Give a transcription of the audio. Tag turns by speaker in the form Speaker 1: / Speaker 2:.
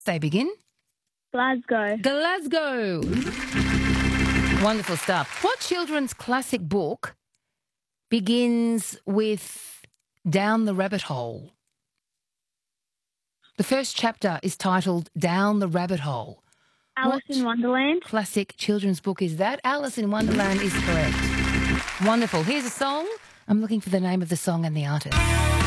Speaker 1: Say begin.
Speaker 2: Glasgow.
Speaker 1: Glasgow. Wonderful stuff. What children's classic book begins with Down the Rabbit Hole? The first chapter is titled Down the Rabbit Hole.
Speaker 2: Alice in Wonderland.
Speaker 1: Classic children's book is that? Alice in Wonderland is correct. Wonderful. Here's a song. I'm looking for the name of the song and the artist.